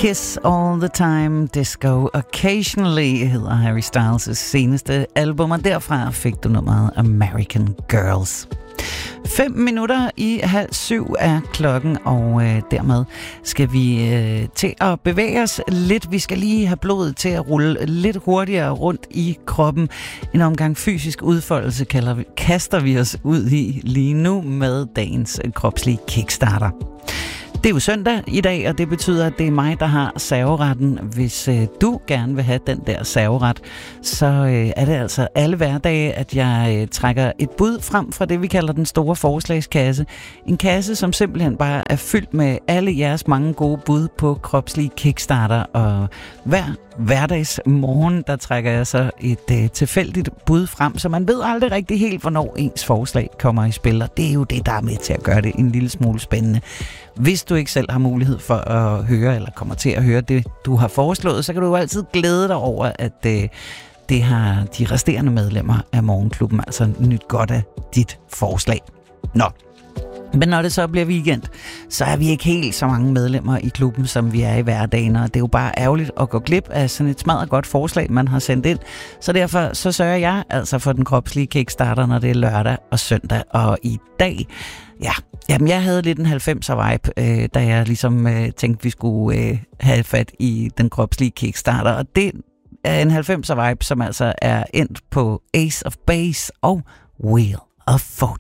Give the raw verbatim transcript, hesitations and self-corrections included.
Kiss All the Time, Disco Occasionally hedder Harry Styles' seneste album, og derfra fik du nummeret American Girls. Fem minutter i halv syv er klokken, og øh, dermed skal vi øh, til at bevæge os lidt. Vi skal lige have blodet til at rulle lidt hurtigere rundt i kroppen. En omgang fysisk udfoldelse kalder vi, kaster vi os ud i lige nu med dagens kropslige kickstarter. Det er jo søndag i dag, og det betyder, at det er mig, der har serveretten. Hvis øh, du gerne vil have den der serveret, så øh, er det altså alle hverdage, at jeg øh, trækker et bud frem fra det, vi kalder den store forslagskasse. En kasse, som simpelthen bare er fyldt med alle jeres mange gode bud på kropslige kickstarter. Og hver hverdags morgen, der trækker jeg så et øh, tilfældigt bud frem, så man ved aldrig rigtig helt, hvornår ens forslag kommer i spil. Og det er jo det, der er med til at gøre det en lille smule spændende. Hvis du ikke selv har mulighed for at høre, eller kommer til at høre det, du har foreslået, så kan du jo altid glæde dig over, at øh, det har de resterende medlemmer af Morgenklubben altså nyt godt af dit forslag. Nå. Men når det så bliver weekend, så er vi ikke helt så mange medlemmer i klubben, som vi er i hverdagen, og det er jo bare ærgerligt at gå glip af sådan et smadret godt forslag, man har sendt ind. Så derfor så sørger jeg altså for den kropslige kickstarter, når det er lørdag og søndag, og i dag, ja, jamen jeg havde lidt en halvfemser vibe, øh, da jeg ligesom øh, tænkte, vi skulle øh, have fat i den kropslige kickstarter, og det er en halvfemser vibe, som altså er endt på Ace of Base og Wheel of Fortune.